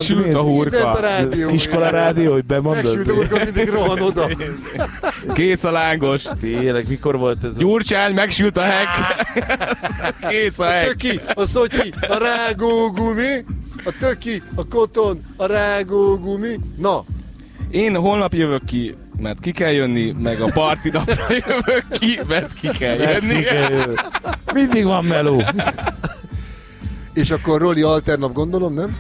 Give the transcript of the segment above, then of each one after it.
Megsült a hurka. Iskola rádió, hogy bemondod? Megsült a hurka, mindig rohan oda. Kész a lángos. Tényleg, mikor volt ez? Gyurcsány, megsült a hek. Kész a A hek. töki, a szotyi, a rágógumi, a töki, a koton, a rágógumi. Na, Én holnap jövök ki, mert ki kell jönni, meg a parti napra jövök ki, mert ki kell jönni. Mindig van meló. és akkor Roli alternap gondolom, nem?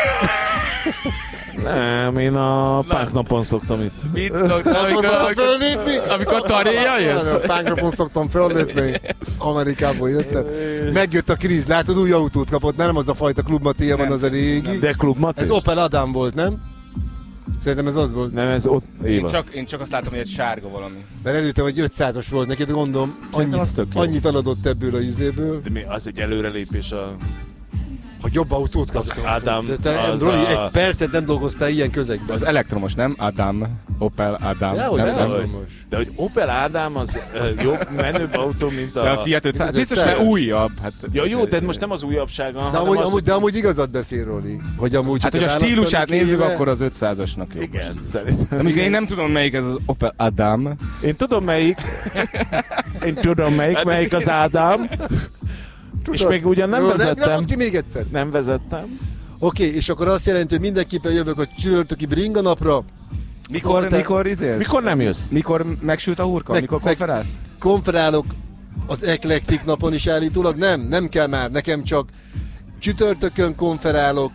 Nem, én a punk napon szoktam itt. Mit szoktam, amikor taréjjal jössz? A pánkropon szoktam föllépni. Amerikából jöttem. Megjött a Krisz, látod, új autót kapott, nem az a fajta Club Matéja van, az a régi. De Club Matés? Ez Opel Adam volt, nem? Szerintem ez az volt. Nem, ez ott Éva. Én csak azt látom, hogy egy sárga valami. Mert előttem, hogy 500-as volt neked, gondolom, annyit eladott ebből a izéből. De mi, az egy előrelépés a... Hogy jobb autót kaptam. Adam, Roli, az egy percet nem dolgoztál ilyen közegben. Az elektromos, nem? Adam. Opel Adam. Dehogy nem? elektromos. De hogy Opel Ádám az jobb, menőbb autó, mint De a a... Fiat 500, biztos, mert újabb. Hát, Ja jó, de most nem az újabbsága, De hanem az... amúgy igazad beszél, Roli. Hogy amúgy hát, csak hogy a választani stílusát nézzük, kéne. akkor az 500-asnak jobb. Igen, szerintem. Amíg én nem tudom, melyik ez az Opel Adam. Én tudom melyik. Én tudom melyik az Ádám. És még ugyan nem Jó, vezettem. Nem mondd ki még egyszer. Nem vezettem. Oké, és akkor azt jelenti, hogy mindenképpen jövök a csütörtöki bringa napra. Mikor izélsz? Mikor nem jössz? Mikor megsült a hurka? Mikor konferálsz? Konferálok az eklektik napon is állítólag. Nem kell már, nekem csak csütörtökön konferálok,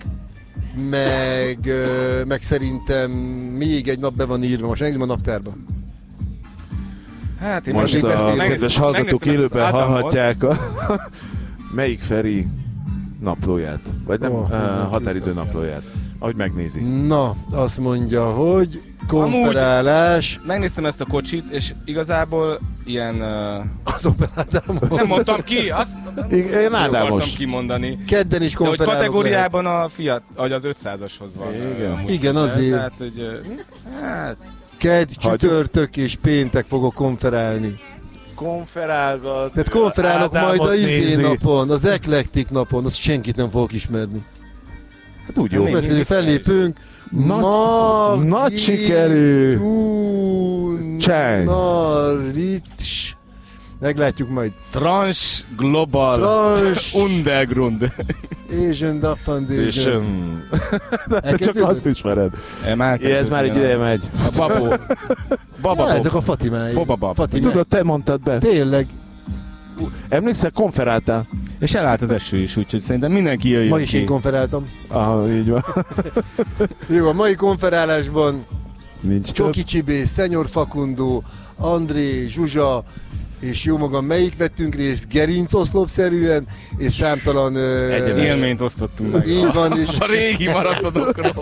meg szerintem még egy nap be van írva. Most engem a naptárba. Hát én Most a kedves hallgatók élőben hallhatják a... Melyik Feri naplóját? Vagy nem, határidő naplóját. Ahogy megnézi. Na, azt mondja, hogy konferálás. Megnéztem ezt a kocsit, és igazából ilyen... Az Opel Adam. Nem mondtam ki, azt Én nem akartam Ádámos. kimondani. Kedden is De hogy konferálok. kategóriában a Fiat, vagy az 500-ashoz van. Igen, azért. Tehát, hogy... Hát... Kedd, csütörtök és péntek fogok konferálni. Konferálgat. Tehát konferálok Ádámot majd a nézi. napon, az eklektik napon, azt senkit nem fogok ismerni. Hát úgy jó. Következő fellépünk. Nagy sikerű. Cseng. Rics. Meglátjuk majd. Trans Global Trans Undergrund. Asian Dub Foundation. Te csak azt ismered. Ez már egy ideje megy. A Babó. Ja, ezek a Fatimái. Bobabab. Tudod, te mondtad be. Tényleg. Emlékszel, konferáltál? És elállt az eső is, úgyhogy szerintem mindenki jöjjön Ma is ki. én konferáltam. Így van. Jó, a mai konferálásban Nincs Csoki Csibé, Szenyor Fakundo, André, Zsuzsa, és jó magam, melyik vettünk részt gerincoszlopszerűen, és számtalan... Élményt osztottunk meg. Így van, és A régi maratonokról.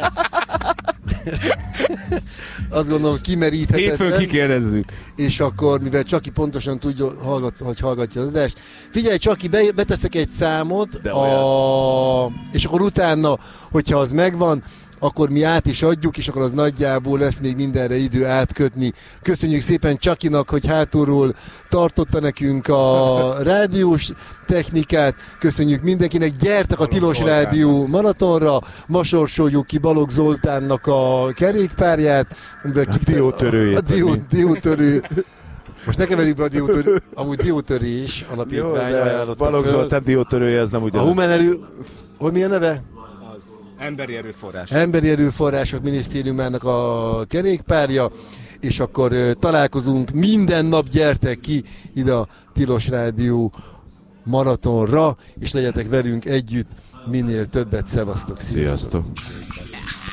azt gondolom kimeríthetetlen. Hétfőn kikérdezzük. És akkor, mivel Csaki pontosan tudja, hogy hallgatja az adást, figyelj Csaki, beteszek egy számot, és akkor utána, hogyha az megvan, akkor mi át is adjuk, és akkor az nagyjából lesz még mindenre idő átkötni. Köszönjük szépen Csakinak, hogy hátulról tartotta nekünk a rádiós technikát. Köszönjük mindenkinek, gyertek a Tilos Rádió maratonra. Ma sorsoljuk ki Balogh Zoltánnak a kerékpárját. A diótörőjét. A diótörő. Most ne keverjük be a diótörő, amúgy diótörés alapítvány ajánlotta Balogh föl. Zoltán diótörője, ez nem A ugyanaz. Human Erő... Hogy milyen neve? Emberi erőforrás. Emberi Erőforrások Minisztériumának a kerékpárja, és akkor találkozunk minden nap, gyertek ki ide a Tilos Rádió maratonra, és legyetek velünk együtt minél többet. Szevasztok! Sziasztok!